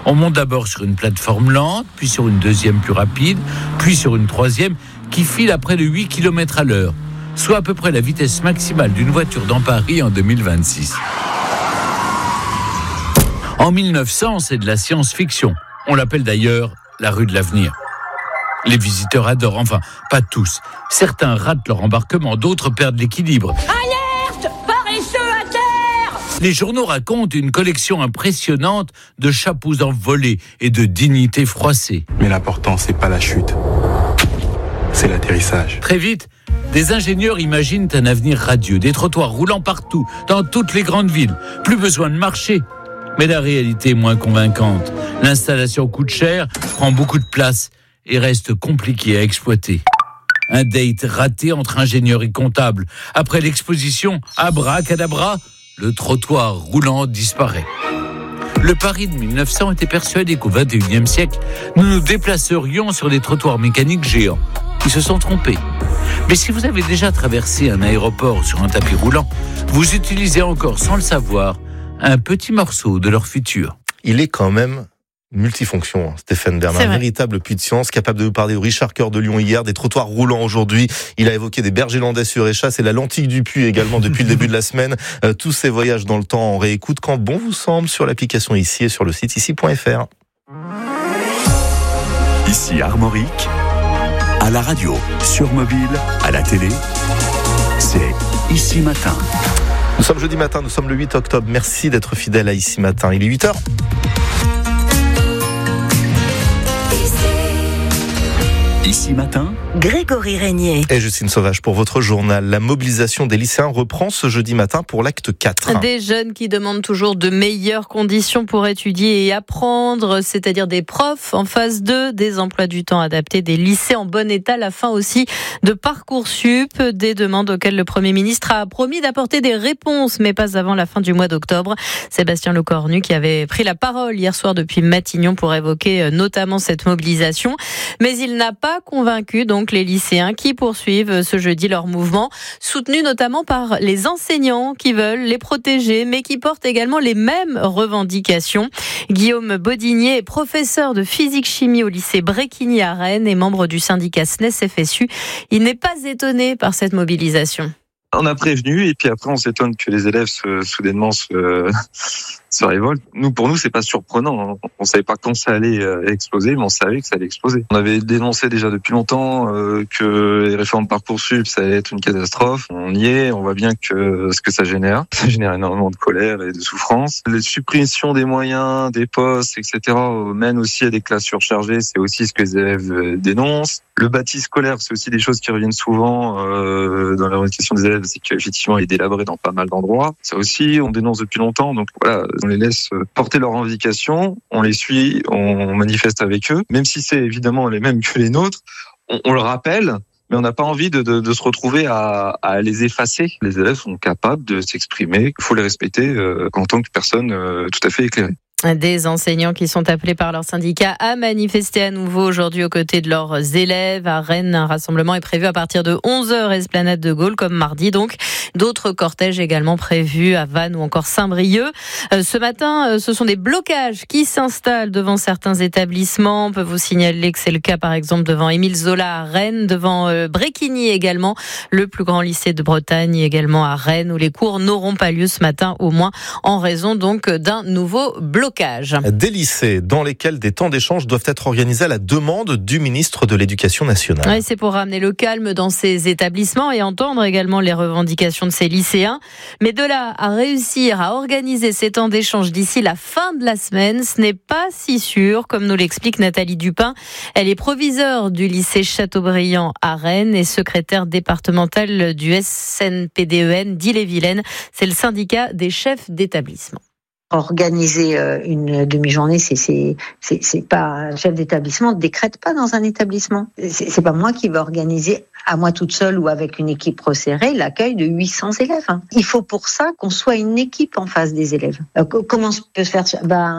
On monte d'abord sur une plateforme lente, puis sur une deuxième plus rapide, puis sur une troisième qui file à près de 8 km à l'heure, soit à peu près la vitesse maximale d'une voiture dans Paris en 2026. En 1900, c'est de la science-fiction. On l'appelle d'ailleurs la rue de l'avenir. Les visiteurs adorent, enfin, pas tous. Certains ratent leur embarquement, d'autres perdent l'équilibre. Alerte! Paresseux à terre! Les journaux racontent une collection impressionnante de chapeaux envolés et de dignités froissées. Mais l'important, c'est pas la chute, c'est l'atterrissage. Très vite, des ingénieurs imaginent un avenir radieux, des trottoirs roulants partout, dans toutes les grandes villes. Plus besoin de marcher. Mais la réalité est moins convaincante. L'installation coûte cher, prend beaucoup de place et reste compliqué à exploiter. Un date raté entre ingénieurs et comptables. Après l'exposition, abracadabra, le trottoir roulant disparaît. Le Paris de 1900 était persuadé qu'au XXIe siècle, nous nous déplacerions sur des trottoirs mécaniques géants. Ils se sont trompés. Mais si vous avez déjà traversé un aéroport sur un tapis roulant, vous utilisez encore, sans le savoir, un petit morceau de leur futur. Il est quand même multifonction, Stéphane Bern, un véritable puits de science, capable de nous parler de Richard Coeur de Lyon hier, des trottoirs roulants aujourd'hui. Il a évoqué des bergers landais sur Échasse et la lentille du puits également depuis le début de la semaine. Tous ces voyages dans le temps en réécoute quand bon vous semble sur l'application Ici et sur le site ici.fr. Ici Armorique, à la radio, sur mobile, à la télé, c'est Ici Matin. Nous sommes jeudi matin, nous sommes le 8 octobre. Merci d'être fidèle à Ici Matin. Il est 8h. Ici Matin, Grégory Régnier et Justine Sauvage pour votre journal. La mobilisation des lycéens reprend ce jeudi matin pour l'acte 4. Des jeunes qui demandent toujours de meilleures conditions pour étudier et apprendre, c'est-à-dire des profs en phase 2, des emplois du temps adaptés, des lycées en bon état, la fin aussi de Parcoursup, des demandes auxquelles le Premier ministre a promis d'apporter des réponses, mais pas avant la fin du mois d'octobre. Sébastien Lecornu qui avait pris la parole hier soir depuis Matignon pour évoquer notamment cette mobilisation, mais il n'a pas convaincu donc les lycéens qui poursuivent ce jeudi leur mouvement, soutenu notamment par les enseignants qui veulent les protéger, mais qui portent également les mêmes revendications. Guillaume Bodinier est professeur de physique-chimie au lycée Bréquigny à Rennes et membre du syndicat SNES-FSU. Il n'est pas étonné par cette mobilisation. On a prévenu et puis après on s'étonne que les élèves soudainement se révoltent. Pour nous, c'est pas surprenant. On savait pas quand ça allait exploser, mais on savait que ça allait exploser. On avait dénoncé déjà depuis longtemps que les réformes Parcoursup, ça allait être une catastrophe. On y est, on voit bien que ce que ça génère énormément de colère et de souffrance. Les suppressions des moyens, des postes, etc. mènent aussi à des classes surchargées. C'est aussi ce que les élèves dénoncent. Le bâti scolaire, c'est aussi des choses qui reviennent souvent dans la revendication des élèves, c'est qu'effectivement il est délabré dans pas mal d'endroits. Ça aussi, on dénonce depuis longtemps. Donc voilà, on les laisse porter leurs revendications, on les suit, on manifeste avec eux, même si c'est évidemment les mêmes que les nôtres. On le rappelle, mais on n'a pas envie de se retrouver à les effacer. Les élèves sont capables de s'exprimer, il faut les respecter en tant que personnes tout à fait éclairées. Des enseignants qui sont appelés par leur syndicat à manifester à nouveau aujourd'hui aux côtés de leurs élèves. À Rennes, un rassemblement est prévu à partir de 11h, esplanade de Gaulle, comme mardi donc. D'autres cortèges également prévus à Vannes ou encore Saint-Brieuc. Ce matin, ce sont des blocages qui s'installent devant certains établissements. On peut vous signaler que c'est le cas par exemple devant Émile Zola à Rennes, devant Bréquigny également, le plus grand lycée de Bretagne également à Rennes, où les cours n'auront pas lieu ce matin, au moins en raison donc d'un nouveau blocage. Des lycées dans lesquels des temps d'échange doivent être organisés à la demande du ministre de l'Éducation nationale. Oui, c'est pour ramener le calme dans ces établissements et entendre également les revendications de ces lycéens. Mais de là à réussir à organiser ces temps d'échange d'ici la fin de la semaine, ce n'est pas si sûr, comme nous l'explique Nathalie Dupin. Elle est proviseure du lycée Chateaubriand à Rennes et secrétaire départementale du SNPDEN d'Ille-et-Vilaine. C'est le syndicat des chefs d'établissement. Organiser une demi-journée, c'est pas un chef d'établissement décrète pas dans un établissement. C'est pas moi qui vais organiser à moi toute seule ou avec une équipe resserrée, l'accueil de 800 élèves. Il faut pour ça qu'on soit une équipe en face des élèves. Comment ça peut se faire ?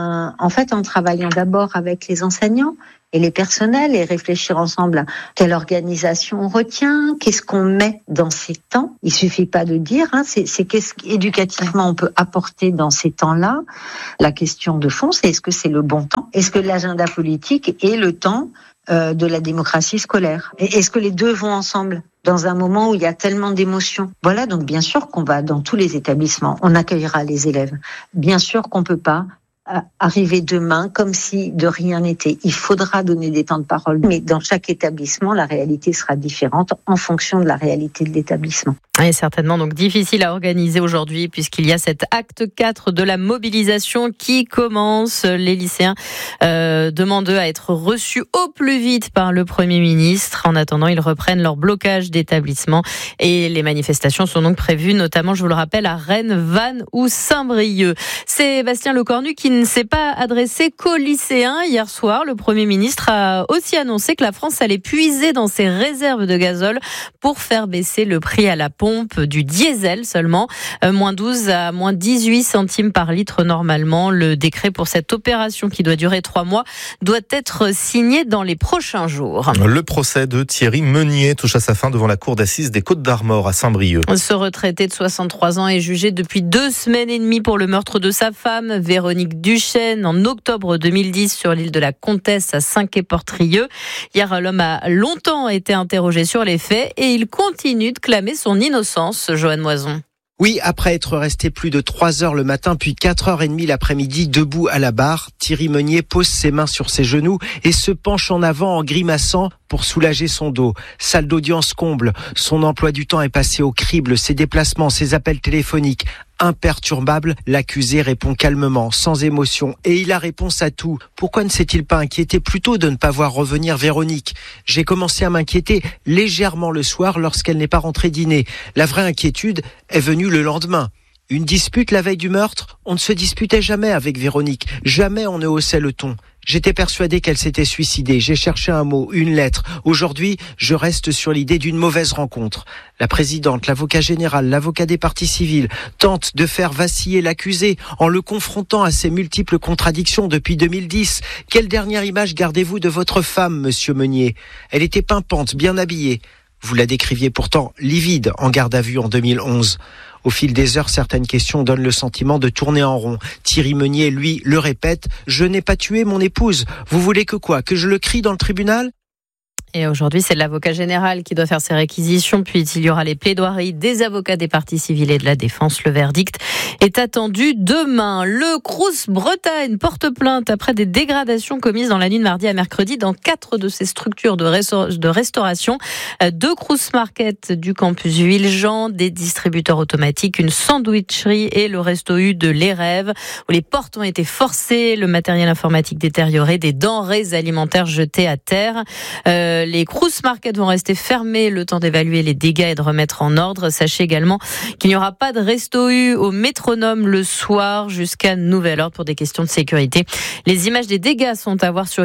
En fait, en travaillant d'abord avec les enseignants et les personnels et réfléchir ensemble à quelle organisation on retient, qu'est-ce qu'on met dans ces temps. Il suffit pas de dire, c'est qu'est-ce qu'éducativement on peut apporter dans ces temps-là. La question de fond, c'est est-ce que c'est le bon temps ? Est-ce que l'agenda politique est le temps de la démocratie scolaire ? Et est-ce que les deux vont ensemble dans un moment où il y a tellement d'émotions ? Voilà, donc bien sûr qu'on va dans tous les établissements, on accueillera les élèves. Bien sûr qu'on peut pas arriver demain comme si de rien n'était. Il faudra donner des temps de parole, mais dans chaque établissement, la réalité sera différente en fonction de la réalité de l'établissement. Et certainement donc difficile à organiser aujourd'hui puisqu'il y a cet acte 4 de la mobilisation qui commence. Les lycéens demandent à être reçus au plus vite par le Premier ministre. En attendant, ils reprennent leur blocage d'établissement et les manifestations sont donc prévues, notamment, je vous le rappelle, à Rennes, Vannes ou Saint-Brieuc. Sébastien Lecornu qui ne s'est pas adressé qu'aux lycéens. Hier soir, le Premier ministre a aussi annoncé que la France allait puiser dans ses réserves de gazole pour faire baisser le prix à la pompe du diesel seulement, moins 12 à moins 18 centimes par litre normalement. Le décret pour cette opération qui doit durer 3 mois doit être signé dans les prochains jours. Le procès de Thierry Meunier touche à sa fin devant la cour d'assises des Côtes-d'Armor à Saint-Brieuc. Ce retraité de 63 ans est jugé depuis 2 semaines et demie pour le meurtre de sa femme, Véronique Duchesne, en octobre 2010 sur l'île de la Comtesse à Saint-Quay-Portrieux. Hier, l'homme a longtemps été interrogé sur les faits et il continue de clamer son innocence, Joanne Moison. Oui, après être resté plus de 3 heures le matin, puis 4h30 l'après-midi, debout à la barre, Thierry Meunier pose ses mains sur ses genoux et se penche en avant en grimaçant pour soulager son dos. Salle d'audience comble. Son emploi du temps est passé au crible, ses déplacements, ses appels téléphoniques. Imperturbable, l'accusé répond calmement, sans émotion, et il a réponse à tout. Pourquoi ne s'est-il pas inquiété plutôt de ne pas voir revenir Véronique ? J'ai commencé à m'inquiéter légèrement le soir lorsqu'elle n'est pas rentrée dîner. La vraie inquiétude est venue le lendemain. Une dispute la veille du meurtre ? On ne se disputait jamais avec Véronique. Jamais on ne haussait le ton. J'étais persuadé qu'elle s'était suicidée. J'ai cherché un mot, une lettre. Aujourd'hui, je reste sur l'idée d'une mauvaise rencontre. La présidente, l'avocat général, l'avocat des parties civiles tentent de faire vaciller l'accusé en le confrontant à ses multiples contradictions depuis 2010. Quelle dernière image gardez-vous de votre femme, monsieur Meunier ? Elle était pimpante, bien habillée. Vous la décriviez pourtant livide en garde à vue en 2011. Au fil des heures, certaines questions donnent le sentiment de tourner en rond. Thierry Meunier, lui, le répète, « Je n'ai pas tué mon épouse. Vous voulez que quoi ? Que je le crie dans le tribunal ?» Et aujourd'hui, c'est l'avocat général qui doit faire ses réquisitions, puis il y aura les plaidoiries des avocats des parties civiles et de la défense. Le verdict est attendu demain. Le Crous Bretagne porte plainte après des dégradations commises dans la nuit de mardi à mercredi dans 4 de ses structures de restauration. 2 Crous Market du campus Villejean, des distributeurs automatiques, une sandwicherie et le resto U de Les Rêves, où les portes ont été forcées, le matériel informatique détérioré, des denrées alimentaires jetées à terre. Les Crous Market vont rester fermés le temps d'évaluer les dégâts et de remettre en ordre. Sachez également qu'il n'y aura pas de resto U au Métronome le soir jusqu'à nouvel ordre pour des questions de sécurité. Les images des dégâts sont à voir sur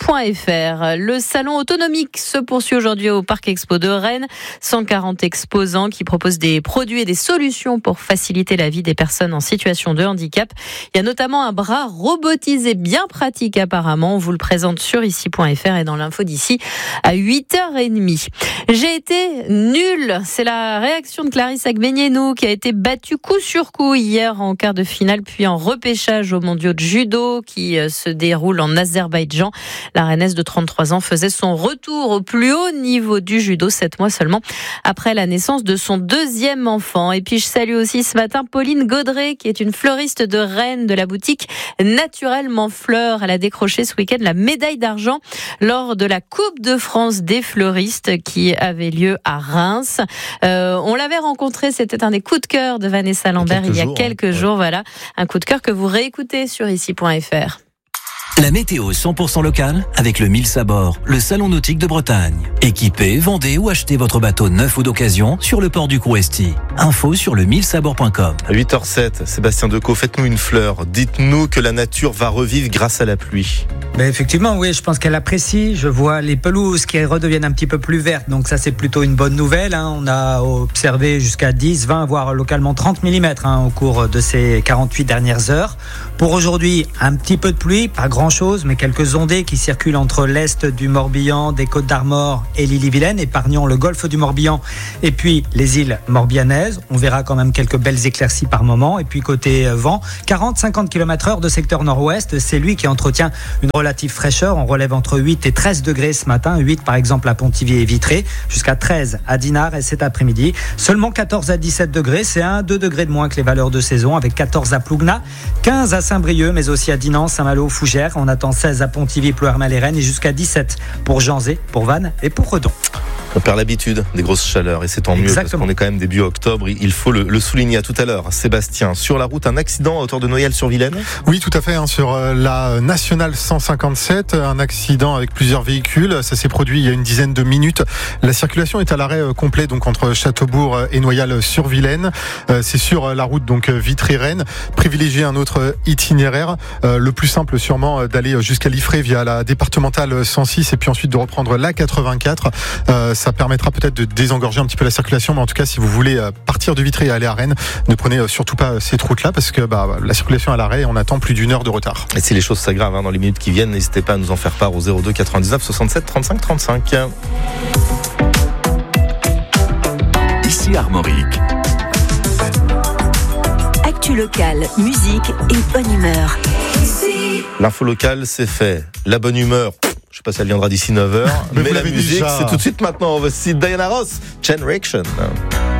ici.fr. Le salon autonomique se poursuit aujourd'hui au Parc Expo de Rennes. 140 exposants qui proposent des produits et des solutions pour faciliter la vie des personnes en situation de handicap. Il y a notamment un bras robotisé bien pratique apparemment. On vous le présente sur ici.fr et dans l'info d'ici à 8h30. J'ai été nulle. C'est la réaction de Clarisse Agbenienou qui a été battue coup sur coup hier en quart de finale puis en repêchage aux mondiaux de judo qui se déroulent en Azerbaïdjan. La Rennaise de 33 ans faisait son retour au plus haut niveau du judo 7 mois seulement après la naissance de son 2e enfant. Et puis je salue aussi ce matin Pauline Gaudret qui est une fleuriste de Rennes de la boutique Naturellement Fleurs. Elle a décroché ce week-end la médaille d'argent lors de la Coupe de France des fleuristes qui avait lieu à Reims. On l'avait rencontré, c'était un des coups de cœur de Vanessa Lambert il y a quelques jours. Voilà, un coup de cœur que vous réécoutez sur ici.fr. La météo 100% locale avec le Mills à bord, le salon nautique de Bretagne. Équipez, vendez ou achetez votre bateau neuf ou d'occasion sur le port du Crouesty. Info sur le millsabord.com. À 8h07, Sébastien Decaux, faites-nous une fleur. Dites-nous que la nature va revivre grâce à la pluie. Effectivement, oui, je pense qu'elle apprécie. Je vois les pelouses qui redeviennent un petit peu plus vertes, donc ça c'est plutôt une bonne nouvelle. On a observé jusqu'à 10, 20, voire localement 30 mm au cours de ces 48 dernières heures. Pour aujourd'hui, un petit peu de pluie, pas grand-chose, mais quelques ondées qui circulent entre l'est du Morbihan, des Côtes d'Armor et l'Ille-et-Vilaine, épargnant le golfe du Morbihan et puis les îles morbihanaises. On verra quand même quelques belles éclaircies par moment. Et puis côté vent, 40-50 km/h de secteur nord-ouest, c'est lui qui entretient une relative fraîcheur. On relève entre 8 et 13 degrés ce matin, 8 par exemple à Pontivy et Vitré, jusqu'à 13 à Dinard et cet après-midi. Seulement 14 à 17 degrés, c'est 1-2 degrés de moins que les valeurs de saison, avec 14 à Plougna, 15 à Saint-Brieuc, mais aussi à Dinan, Saint-Malo, Fougères. On attend 16 à Pontivy, Ploërmel et Rennes, et jusqu'à 17 pour Janzé, pour Vannes et pour Redon. On perd l'habitude des grosses chaleurs et c'est tant mieux. Exactement. Parce qu'on est quand même début octobre, il faut le souligner. À tout à l'heure, Sébastien, sur la route, un accident à hauteur de Noyelles-sur-Vilaine. Oui, tout à fait, sur la nationale 157, un accident avec plusieurs véhicules. Ça s'est produit il y a une dizaine de minutes. La circulation est à l'arrêt complet, donc entre Châteaubourg et Noyelles-sur-Vilaine. C'est sur la route donc Vitré-Rennes. Privilégiez un autre itinéraire. Le plus simple sûrement d'aller jusqu'à Liffré via la départementale 106 et puis ensuite de reprendre la 84. Ça permettra peut-être de désengorger un petit peu la circulation, mais en tout cas, si vous voulez partir de Vitré et aller à Rennes, ne prenez surtout pas cette route-là parce que la circulation est à l'arrêt et on attend plus d'une heure de retard. Et si les choses s'aggravent dans les minutes qui viennent, n'hésitez pas à nous en faire part au 02 99 67 35 35. Ici Armorique. Actu locale, musique et bonne humeur. L'info locale, c'est fait. La bonne humeur, je sais pas si elle viendra d'ici 9h, mais la musique, c'est tout de suite maintenant. Voici Diana Ross, Chain Reaction.